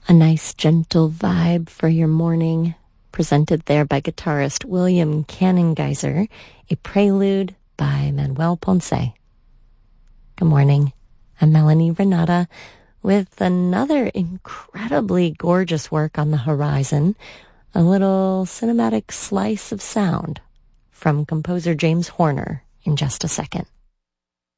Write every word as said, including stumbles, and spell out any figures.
A nice gentle vibe for your morning, presented there by guitarist William Cannengeiser, a prelude by Manuel Ponce. Good morning, I'm Melanie Renata with another incredibly gorgeous work on the horizon, a little cinematic slice of sound from composer James Horner in just a second.